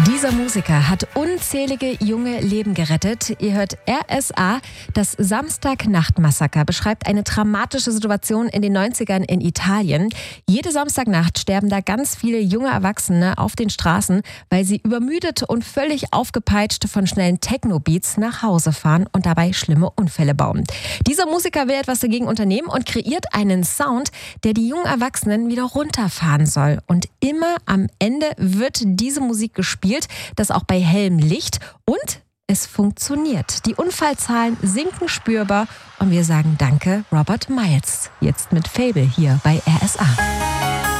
Dieser Musiker hat unzählige junge Leben gerettet. Ihr hört RSA. Das Samstagnacht-Massaker beschreibt eine dramatische Situation in den 90ern in Italien. Jede Samstagnacht sterben da ganz viele junge Erwachsene auf den Straßen, weil sie übermüdet und völlig aufgepeitscht von schnellen Techno-Beats nach Hause fahren und dabei schlimme Unfälle bauen. Dieser Musiker will etwas dagegen unternehmen und kreiert einen Sound, der die jungen Erwachsenen wieder runterfahren soll. Und immer am Ende wird diese Musik gespielt, das auch bei hellem Licht, und es funktioniert. Die Unfallzahlen sinken spürbar und wir sagen Danke, Robert Miles. Jetzt mit Fable hier bei RSA.